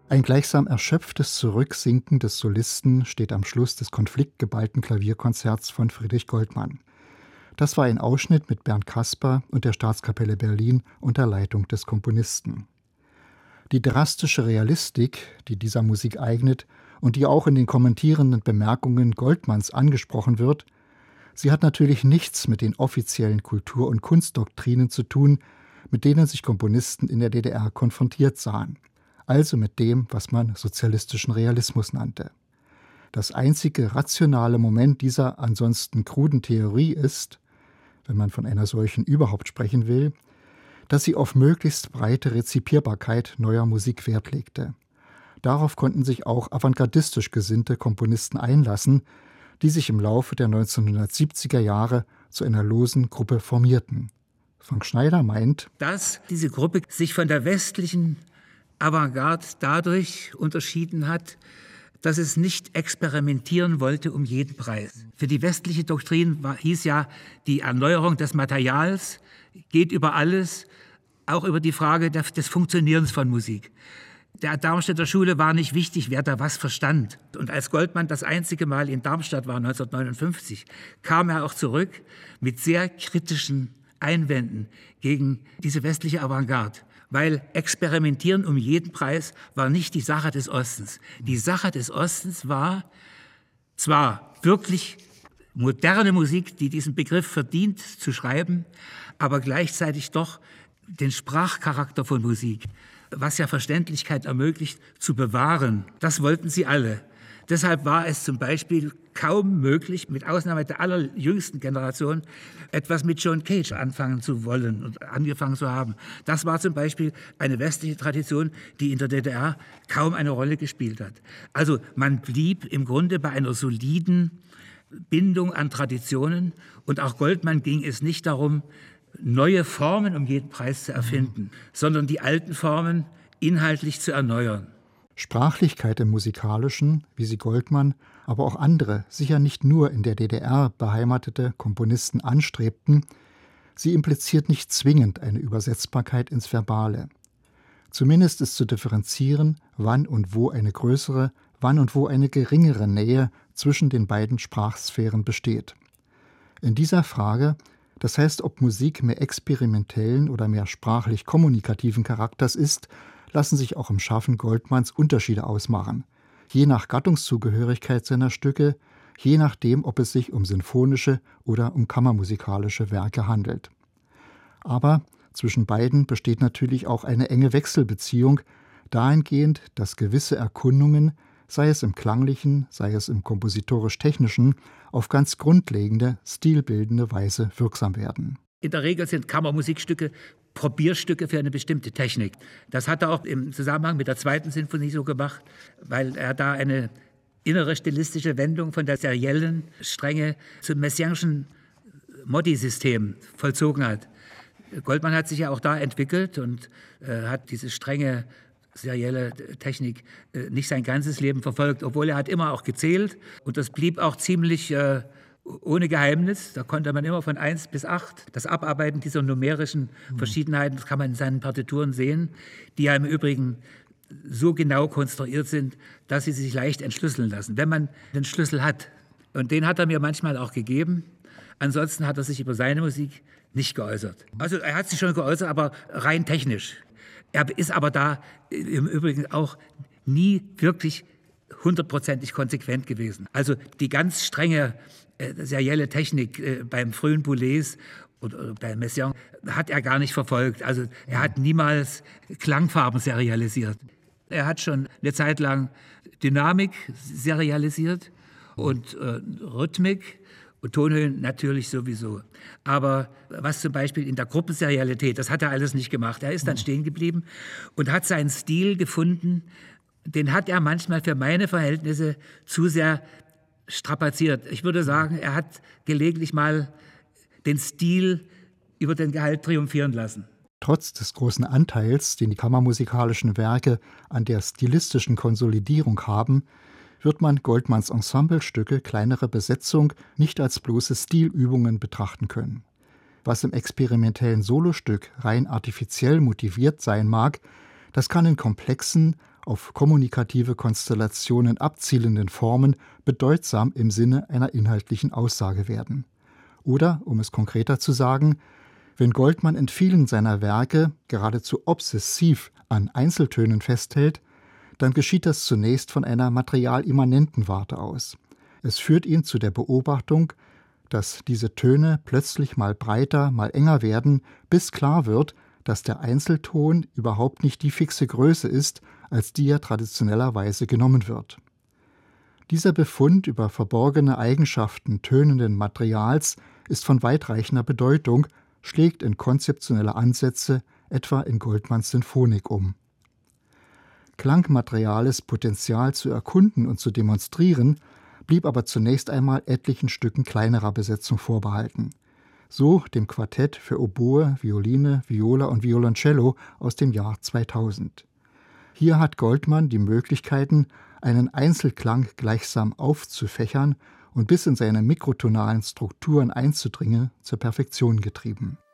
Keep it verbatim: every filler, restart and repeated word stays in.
Ein gleichsam erschöpftes Zurücksinken des Solisten steht am Schluss des konfliktgeballten Klavierkonzerts von Friedrich Goldmann. Das war ein Ausschnitt mit Bernd Kasper und der Staatskapelle Berlin unter Leitung des Komponisten. Die drastische Realistik, die dieser Musik eignet und die auch in den kommentierenden Bemerkungen Goldmanns angesprochen wird, sie hat natürlich nichts mit den offiziellen Kultur- und Kunstdoktrinen zu tun, mit denen sich Komponisten in der D D R konfrontiert sahen, also mit dem, was man sozialistischen Realismus nannte. Das einzige rationale Moment dieser ansonsten kruden Theorie ist, wenn man von einer solchen überhaupt sprechen will, dass sie auf möglichst breite Rezipierbarkeit neuer Musik Wert legte. Darauf konnten sich auch avantgardistisch gesinnte Komponisten einlassen, die sich im Laufe der neunzehnhundertsiebziger Jahre zu einer losen Gruppe formierten. Frank Schneider meint, dass diese Gruppe sich von der westlichen Avantgarde dadurch unterschieden hat, dass es nicht experimentieren wollte um jeden Preis. Für die westliche Doktrin war, hieß ja, die Erneuerung des Materials geht über alles, auch über die Frage des Funktionierens von Musik. Der Darmstädter Schule war nicht wichtig, wer da was verstand. Und als Goldmann das einzige Mal in Darmstadt war, neunzehnhundertneunundfünfzig, kam er auch zurück mit sehr kritischen Einwänden gegen diese westliche Avantgarde. Weil Experimentieren um jeden Preis war nicht die Sache des Ostens. Die Sache des Ostens war zwar wirklich moderne Musik, die diesen Begriff verdient zu schreiben, aber gleichzeitig doch den Sprachcharakter von Musik, was ja Verständlichkeit ermöglicht, zu bewahren. Das wollten sie alle. Deshalb war es zum Beispiel kaum möglich, mit Ausnahme der allerjüngsten Generation, etwas mit John Cage anfangen zu wollen und angefangen zu haben. Das war zum Beispiel eine westliche Tradition, die in der D D R kaum eine Rolle gespielt hat. Also man blieb im Grunde bei einer soliden Bindung an Traditionen, und auch Goldmann ging es nicht darum, neue Formen um jeden Preis zu erfinden, mhm. sondern die alten Formen inhaltlich zu erneuern. Sprachlichkeit im Musikalischen, wie sie Goldmann, aber auch andere, sicher nicht nur in der D D R beheimatete Komponisten anstrebten, sie impliziert nicht zwingend eine Übersetzbarkeit ins Verbale. Zumindest ist zu differenzieren, wann und wo eine größere, wann und wo eine geringere Nähe zwischen den beiden Sprachsphären besteht. In dieser Frage, das heißt, ob Musik mehr experimentellen oder mehr sprachlich kommunikativen Charakters ist, lassen sich auch im Schaffen Goldmanns Unterschiede ausmachen, je nach Gattungszugehörigkeit seiner Stücke, je nachdem, ob es sich um sinfonische oder um kammermusikalische Werke handelt. Aber zwischen beiden besteht natürlich auch eine enge Wechselbeziehung, dahingehend, dass gewisse Erkundungen, sei es im Klanglichen, sei es im kompositorisch-technischen, auf ganz grundlegende, stilbildende Weise wirksam werden. In der Regel sind Kammermusikstücke Probierstücke für eine bestimmte Technik. Das hat er auch im Zusammenhang mit der zweiten Sinfonie so gemacht, weil er da eine innere stilistische Wendung von der seriellen Strenge zum messianischen Modi-System vollzogen hat. Goldmann hat sich ja auch da entwickelt und äh, hat diese strenge serielle Technik äh, nicht sein ganzes Leben verfolgt, obwohl er hat immer auch gezählt, und das blieb auch ziemlich äh, ohne Geheimnis. Da konnte man immer von eins bis acht das Abarbeiten dieser numerischen Verschiedenheiten, das kann man in seinen Partituren sehen, die ja im Übrigen so genau konstruiert sind, dass sie sich leicht entschlüsseln lassen, wenn man den Schlüssel hat. Und den hat er mir manchmal auch gegeben. Ansonsten hat er sich über seine Musik nicht geäußert. Also er hat sich schon geäußert, aber rein technisch. Er ist aber da im Übrigen auch nie wirklich hundertprozentig konsequent gewesen. Also die ganz strenge äh, serielle Technik äh, beim frühen Boulez oder bei Messiaen hat er gar nicht verfolgt. Also er hat niemals Klangfarben serialisiert. Er hat schon eine Zeit lang Dynamik serialisiert und äh, Rhythmik und Tonhöhen natürlich sowieso. Aber was zum Beispiel in der Gruppenserialität, das hat er alles nicht gemacht. Er ist dann stehen geblieben und hat seinen Stil gefunden. Den hat er manchmal für meine Verhältnisse zu sehr strapaziert. Ich würde sagen, er hat gelegentlich mal den Stil über den Gehalt triumphieren lassen. Trotz des großen Anteils, den die kammermusikalischen Werke an der stilistischen Konsolidierung haben, wird man Goldmanns Ensemblestücke kleinerer Besetzung nicht als bloße Stilübungen betrachten können. Was im experimentellen Solostück rein artifiziell motiviert sein mag, das kann in komplexen, auf kommunikative Konstellationen abzielenden Formen bedeutsam im Sinne einer inhaltlichen Aussage werden. Oder, um es konkreter zu sagen, wenn Goldman in vielen seiner Werke geradezu obsessiv an Einzeltönen festhält, dann geschieht das zunächst von einer materialimmanenten Warte aus. Es führt ihn zu der Beobachtung, dass diese Töne plötzlich mal breiter, mal enger werden, bis klar wird, dass der Einzelton überhaupt nicht die fixe Größe ist, als die er traditionellerweise genommen wird. Dieser Befund über verborgene Eigenschaften tönenden Materials ist von weitreichender Bedeutung, schlägt in konzeptionelle Ansätze, etwa in Goldmans Sinfonik, um. Klangmateriales Potenzial zu erkunden und zu demonstrieren, blieb aber zunächst einmal etlichen Stücken kleinerer Besetzung vorbehalten. So dem Quartett für Oboe, Violine, Viola und Violoncello aus dem Jahr zweitausend. Hier hat Goldman die Möglichkeiten, einen Einzelklang gleichsam aufzufächern und bis in seine mikrotonalen Strukturen einzudringen, zur Perfektion getrieben.